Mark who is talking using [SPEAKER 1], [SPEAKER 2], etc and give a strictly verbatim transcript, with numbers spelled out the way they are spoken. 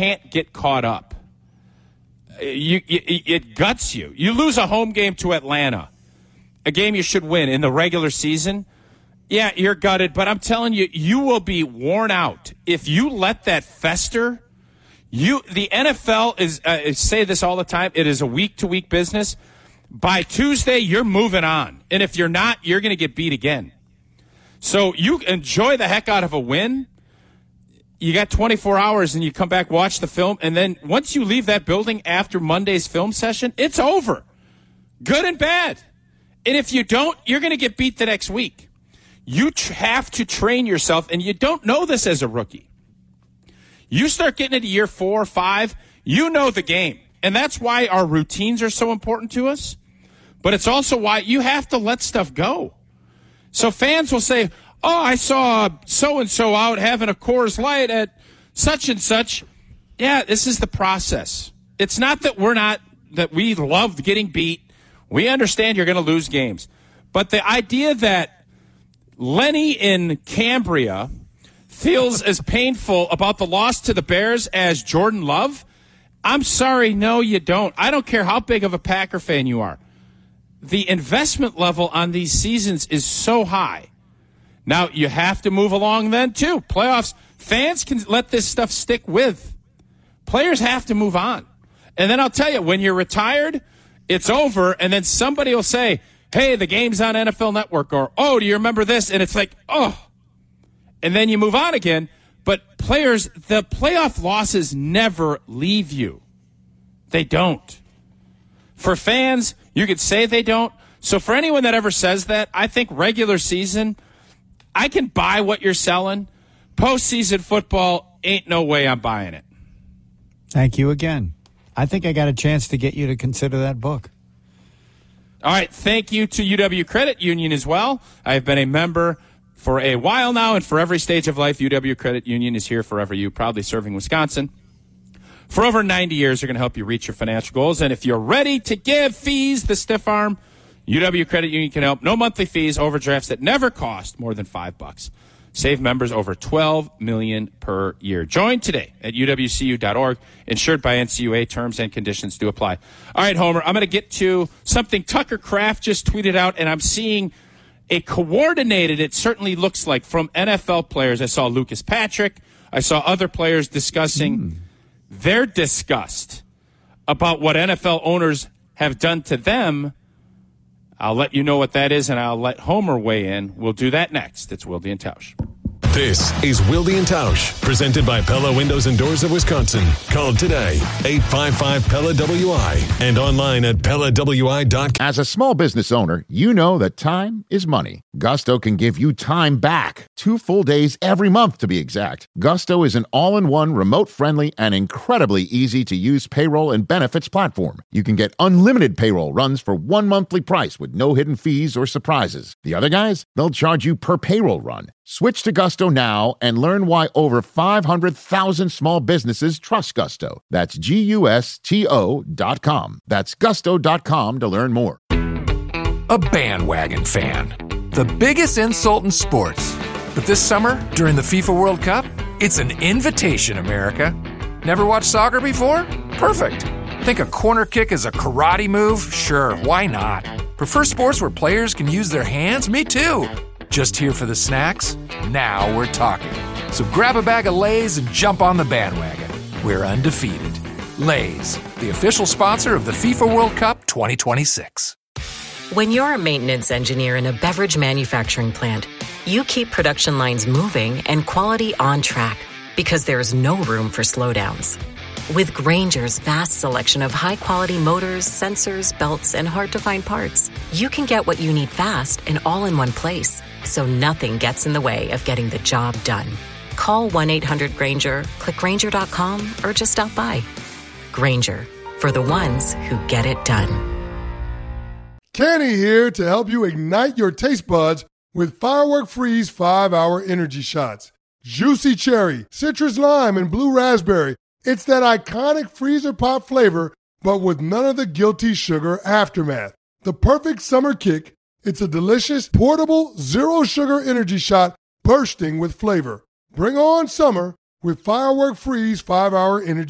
[SPEAKER 1] can't get caught up. You, you, it guts you. You lose a home game to Atlanta, a game you should win in the regular season. Yeah, you're gutted, but I'm telling you, you will be worn out if you let that fester. You, the N F L is, uh, I say this all the time, it is a week-to-week business. By Tuesday, you're moving on. And if you're not, you're going to get beat again. So you enjoy the heck out of a win. You got twenty-four hours and you come back, watch the film, and then once you leave that building after Monday's film session, it's over. Good and bad. And if you don't, you're going to get beat the next week. You tr- have to train yourself, and you don't know this as a rookie. You start getting into year four or five, you know the game. And that's why our routines are so important to us. But it's also why you have to let stuff go. So fans will say, oh, I saw so-and-so out having a Coors Light at such and such. Yeah, this is the process. It's not that we're not, that we loved getting beat. We understand you're going to lose games. But the idea that Lenny in Cambria feels as painful about the loss to the Bears as Jordan Love, I'm sorry, no, you don't. I don't care how big of a Packer fan you are. The investment level on these seasons is so high. Now, you have to move along then, too. Playoffs, fans can let this stuff stick with. Players have to move on. And then I'll tell you, when you're retired, it's over, and then somebody will say, hey, the game's on N F L Network, or, oh, do you remember this? And it's like, oh. And then you move on again. But players, the playoff losses never leave you. They don't. For fans, you could say they don't. So for anyone that ever says that, I think regular season, I can buy what you're selling. Postseason football, ain't no way I'm buying it.
[SPEAKER 2] Thank you again. I think I got a chance to get you to consider that book.
[SPEAKER 1] All right, thank you to U W Credit Union as well. I've been a member for a while now, and for every stage of life, U W Credit Union is here forever you, proudly serving Wisconsin. For over ninety years, they're going to help you reach your financial goals. And if you're ready to give fees the stiff arm, U W Credit Union can help. No monthly fees, overdrafts that never cost more than five bucks. Save members over twelve million dollars per year. Join today at U W C U dot org. Insured by N C U A. Terms and conditions do apply. All right, Homer, I'm going to get to something Tucker Kraft just tweeted out, and I'm seeing a coordinated, it certainly looks like, from N F L players. I saw Lucas Patrick. I saw other players discussing mm. their disgust about what N F L owners have done to them. I'll let you know what that is, and I'll let Homer weigh in. We'll do that next. It's Wilde and Tausch.
[SPEAKER 3] This is Wilde and Tausch, presented by Pella Windows and Doors of Wisconsin. Call today, eight five five, P E L L A W I, and online at Pella W I dot com.
[SPEAKER 4] As a small business owner, you know that time is money. Gusto can give you time back. Two full days every month, to be exact. Gusto is an all-in-one, remote-friendly, and incredibly easy-to-use payroll and benefits platform. You can get unlimited payroll runs for one monthly price with no hidden fees or surprises. The other guys, they'll charge you per payroll run. Switch to Gusto now and learn why over five hundred thousand small businesses trust Gusto. That's G U S T O dot com. That's gusto dot com to learn more.
[SPEAKER 5] A bandwagon fan. The biggest insult in sports. But this summer, during the FIFA World Cup, it's an invitation, America. Never watched soccer before? Perfect. Think a corner kick is a karate move? Sure, why not? Prefer sports where players can use their hands? Me too. Just here for the snacks? Now we're talking. So grab a bag of Lay's and jump on the bandwagon. We're undefeated. Lay's, the official sponsor of the FIFA World Cup twenty twenty-six.
[SPEAKER 6] When you're a maintenance engineer in a beverage manufacturing plant, you keep production lines moving and quality on track because there's no room for slowdowns. With Grainger's vast selection of high-quality motors, sensors, belts, and hard-to-find parts, you can get what you need fast and all in one place, so nothing gets in the way of getting the job done. Call one eight hundred Grainger, click Grainger dot com, or just stop by. Grainger, for the ones who get it done.
[SPEAKER 7] Kenny here to help you ignite your taste buds with Firework Freeze five hour Energy Shots. Juicy cherry, citrus lime, and blue raspberry. It's that iconic freezer pop flavor, but with none of the guilty sugar aftermath. The perfect summer kick. It's a delicious, portable, zero-sugar energy shot bursting with flavor. Bring on summer with Firework Freeze five hour Energy